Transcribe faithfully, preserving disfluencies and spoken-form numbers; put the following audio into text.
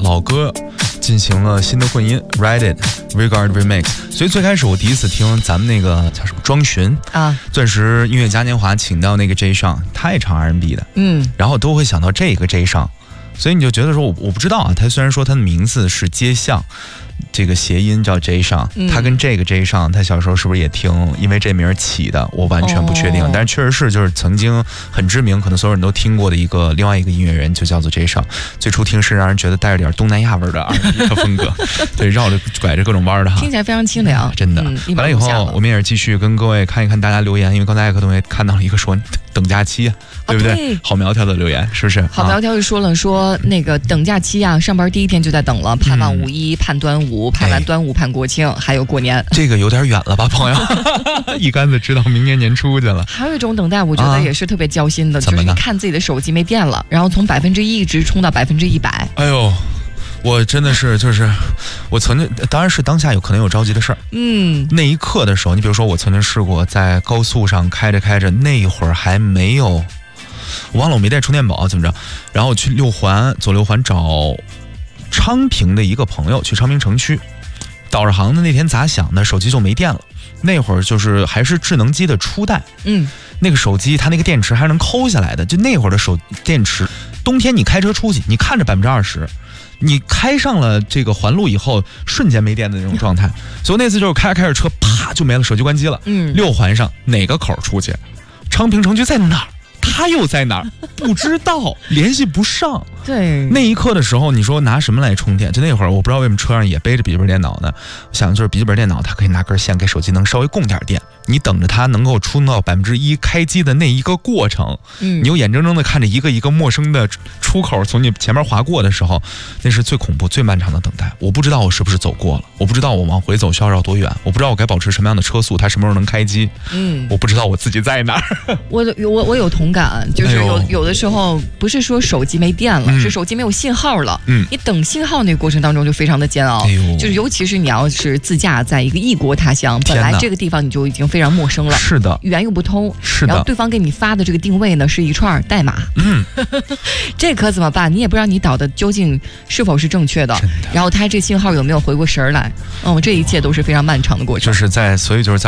老歌进行了新的混音 Ride It Regard Remix。 所以最开始我第一次听咱们那个叫什么庄巡啊，钻石音乐嘉年华请到那个 J 上，他也唱 R and B 的，嗯，然后都会想到这个 J 上，所以你就觉得说我我不知道啊，他虽然说他的名字是街巷，这个谐音叫 J 上，他跟这个 J 上，他小时候是不是也听？因为这名起的，我完全不确定。哦、但是确实是，就是曾经很知名，可能所有人都听过的一个另外一个音乐人，就叫做 J 上。最初听是让人觉得带着点东南亚味儿的 R and B 的风格，对，绕着拐着各种弯的哈， 听起来非常清凉， 真的。完、嗯、了以后，我们也是继续跟各位看一看大家留言，因为刚才艾克同学看到了一个说等假期啊，对不对？哦、对好苗条的留言是不是？ 好苗条就说了说那个等假期啊，上班第一天就在等了，盼望五一，盼端午，盼完端午。盼国庆，还有过年， 这个有点远了吧，朋友？一竿子知道明年年初去了。 还有一种等待，我觉得也是特别焦心的，啊、就是你看自己的手机没电了，然后从百分之一一直冲到百分之一百。 哎呦，我真的是就是，我曾经当然是当下有可能有着急的事儿，嗯，那一刻的时候，你比如说我曾经试过在高速上开着开着，那一会儿还没有，我忘了我没带充电宝怎么着，然后我去六环走六环找昌平的一个朋友，去昌平城区。导着航的那天咋想的，手机就没电了。那会儿就是还是智能机的初代，嗯，那个手机它那个电池还能抠下来的，就那会儿的手电池，冬天你开车出去，你看着百分之二十，你开上了这个环路以后，瞬间没电的那种状态。所以那次就是开着开着车，啪就没了，手机关机了。嗯，六环上哪个口出去？昌平城区在哪儿？他又在哪儿？不知道，联系不上。 对， 那一刻的时候，你说拿什么来充电？就那会儿，我不知道为什么车上也背着笔记本电脑呢。想就是笔记本电脑，它可以拿根线给手机能稍微供点电。你等着它能够充到百分之一开机的那一个过程，嗯，你又眼睁睁的看着一个一个陌生的出口从你前面划过的时候，那是最恐怖、最漫长的等待。我不知道我是不是走过了，我不知道我往回走需要绕多远，我不知道我该保持什么样的车速，它什么时候能开机，嗯，我不知道我自己在哪儿。 我我我有同感，就是有、哎、有的时候不是说手机没电了，嗯、是手机没有信号了。嗯，你等信号那个过程当中就非常的煎熬，哎、就是尤其是你要是自驾在一个异国他乡，本来这个地方你就已经非常陌生了， 是的， 语言又不通， 是的， 然后对方给你发的这个定位呢是一串代码，嗯，这可怎么办？你也不知道你导的究竟是否是正确的，的然后他这信号有没有回过神来？嗯，这一切都是非常漫长的过程， 就是在，所以就是在。